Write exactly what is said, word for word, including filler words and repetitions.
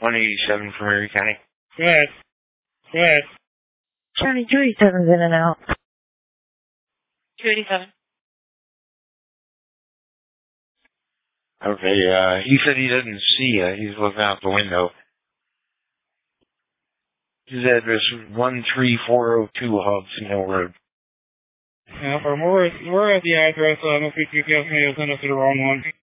one eighty-seven from Erie County. Yes. Yes. County two eighty-seven's in and out. two eighty-seven. Okay, uh, he said he doesn't see you. He's looking out the window. His address is one three four oh two Hobson Hill Road. Yeah, we're, we're at the address. I don't think you guys may have sent us to the wrong one.